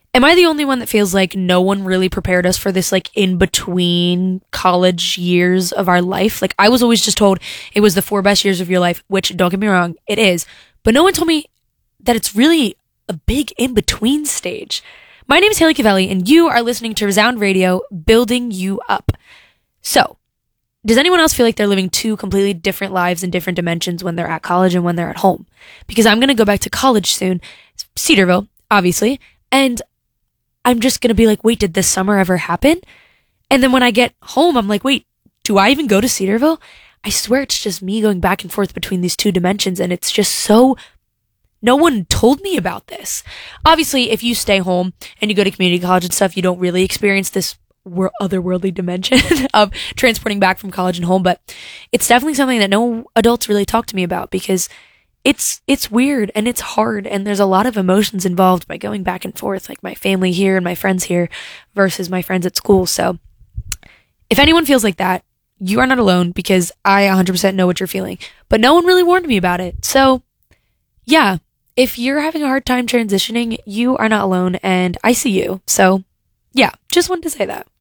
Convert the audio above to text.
Am I the only one that feels like no one really prepared us for this, like, in between college years of our life? Like, I was always just told it was the 4 best years of your life, which, don't get me wrong, it is. But no one told me that it's really a big in between stage. My name is Haley Cavelli, and you are listening to Resound Radio, building you up. So, does anyone else feel like they're living two completely different lives in different dimensions when they're at college and when they're at home? Because I'm going to go back to college soon, Cedarville, obviously, and I'm just going to be like, wait, did this summer ever happen? And then when I get home, I'm like, wait, do I even go to Cedarville? I swear it's just me going back and forth between these two dimensions, and it's just so... No one told me about this. Obviously, if you stay home and you go to community college and stuff, you don't really experience this otherworldly dimension of transporting back from college and home, but it's definitely something that no adults really talk to me about because it's weird and it's hard and there's a lot of emotions involved by going back and forth, like my family here and my friends here versus my friends at school. So if anyone feels like that, you are not alone because I 100% know what you're feeling, but no one really warned me about it. So yeah, if you're having a hard time transitioning, you are not alone and I see you. So yeah, just wanted to say that.